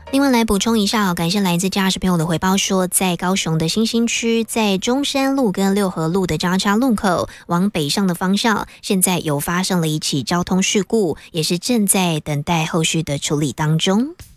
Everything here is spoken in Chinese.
另外来补充一下感谢来自驾驶朋友的回报说，在高雄的新兴区，在中山路跟六合路的交叉路口往北上的方向，现在有发生了一起交通事故，也是正在等待后续的处理当中。